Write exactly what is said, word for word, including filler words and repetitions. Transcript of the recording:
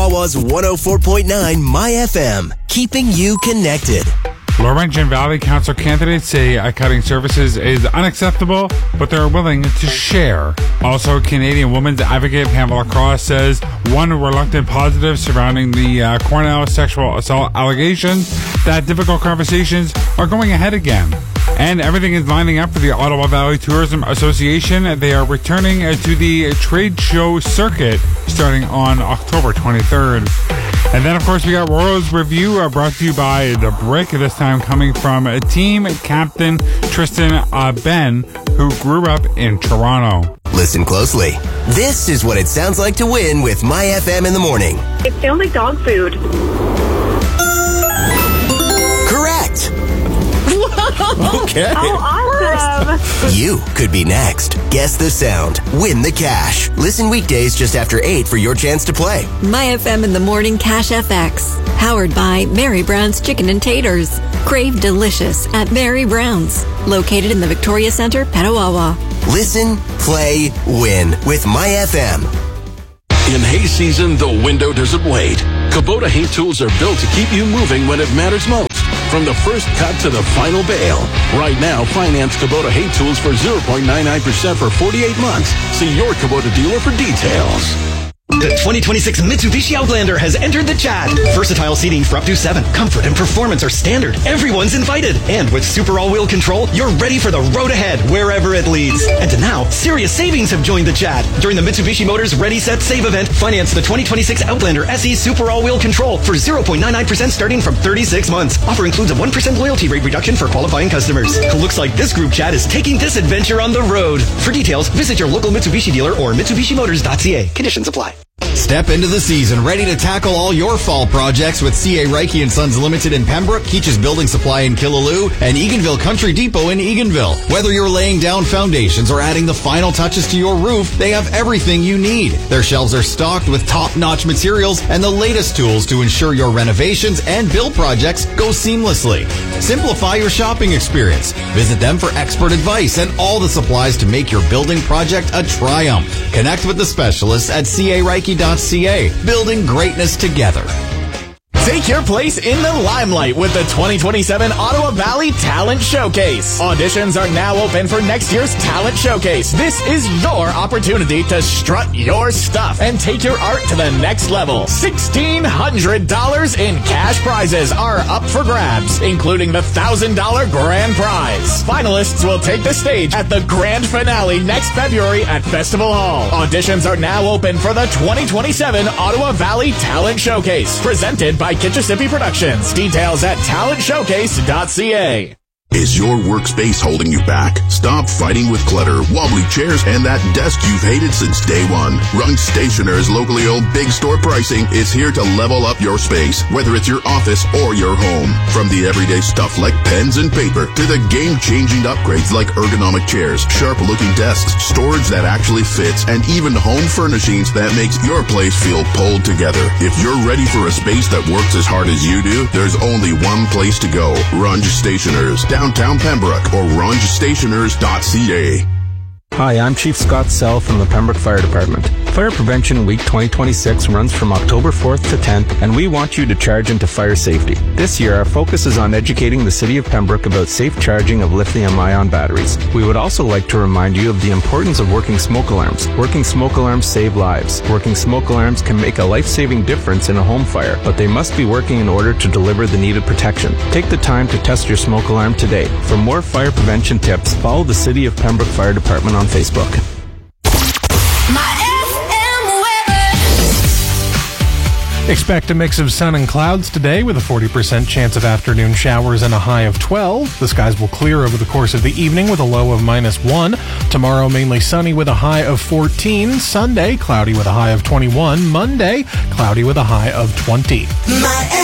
Petawawa's one oh four point nine My F M, keeping you connected. Laurentian Valley Council candidates say uh, cutting services is unacceptable, but they're willing to share. Also, Canadian women's advocate Pamela Cross says one reluctant positive surrounding the uh, Cornell sexual assault allegations, that difficult conversations are going ahead again. And everything is lining up for the Ottawa Valley Tourism Association. They are returning uh, to the trade show circuit starting on October twenty-third. And then, of course, we got Royals Review uh, brought to you by The Brick, this time coming from uh, team captain Tristan uh, Ben, who grew up in Toronto. Listen closely. This is what it sounds like to win with My F M in the morning. It sounds like dog food. Correct. Okay. Oh, awesome. You could be next. Guess the sound. Win the cash. Listen weekdays just after eight for your chance to play. My F M in the Morning Cash F X. Powered by Mary Brown's Chicken and Taters. Crave delicious at Mary Brown's. Located in the Victoria Centre, Petawawa. Listen, play, win with My F M. In hay season, the window doesn't wait. Kubota hay tools are built to keep you moving when it matters most. From the first cut to the final bale. Right now, finance Kubota hay tools for zero point nine nine percent for forty-eight months. See your Kubota dealer for details. The twenty twenty-six Mitsubishi Outlander has entered the chat. Versatile seating for up to seven. Comfort and performance are standard. Everyone's invited. And with super all-wheel control, you're ready for the road ahead, wherever it leads. And now, serious savings have joined the chat. During the Mitsubishi Motors Ready, Set, Save event, finance the twenty twenty-six Outlander S E Super All-Wheel Control for zero point nine nine percent starting from thirty-six months. Offer includes a one percent loyalty rate reduction for qualifying customers. Looks like this group chat is taking this adventure on the road. For details, visit your local Mitsubishi dealer or Mitsubishi Motors dot C A. Conditions apply. Step into the season ready to tackle all your fall projects with C A Reiki and Sons Limited in Pembroke, Keach's Building Supply in Killaloe, and Eganville Country Depot in Eganville. Whether you're laying down foundations or adding the final touches to your roof, they have everything you need. Their shelves are stocked with top-notch materials and the latest tools to ensure your renovations and build projects go seamlessly. Simplify your shopping experience. Visit them for expert advice and all the supplies to make your building project a triumph. Connect with the specialists at C A Reiki dot C A, building greatness together. Take your place in the limelight with the twenty twenty-seven Ottawa Valley Talent Showcase. Auditions are now open for next year's Talent Showcase. This is your opportunity to strut your stuff and take your art to the next level. sixteen hundred dollars in cash prizes are up for grabs, including the one thousand dollars grand prize. Finalists will take the stage at the grand finale next February at Festival Hall. Auditions are now open for the twenty twenty-seven Ottawa Valley Talent Showcase, presented by Kitchissippi Productions. Details at talent showcase dot C A. Is your workspace holding you back? Stop fighting with clutter, wobbly chairs, and that desk you've hated since day one. Runge Stationer's locally owned big store pricing is here to level up your space, whether it's your office or your home. From the everyday stuff like pens and paper to the game-changing upgrades like ergonomic chairs, sharp-looking desks, storage that actually fits, and even home furnishings that makes your place feel pulled together. If you're ready for a space that works as hard as you do, there's only one place to go. Runge Stationers. Downtown Pembroke or runge stationers dot C A. Hi, I'm Chief Scott Sell from the Pembroke Fire Department. Fire Prevention Week twenty twenty-six runs from October fourth to tenth, and we want you to charge into fire safety. This year, our focus is on educating the City of Pembroke about safe charging of lithium-ion batteries. We would also like to remind you of the importance of working smoke alarms. Working smoke alarms save lives. Working smoke alarms can make a life-saving difference in a home fire, but they must be working in order to deliver the needed protection. Take the time to test your smoke alarm today. For more fire prevention tips, follow the City of Pembroke Fire Department on Facebook. Expect a mix of sun and clouds today with a forty percent chance of afternoon showers and a high of twelve. The skies will clear over the course of the evening with a low of minus one. Tomorrow, mainly sunny with a high of fourteen. Sunday, cloudy with a high of twenty-one. Monday, cloudy with a high of twenty.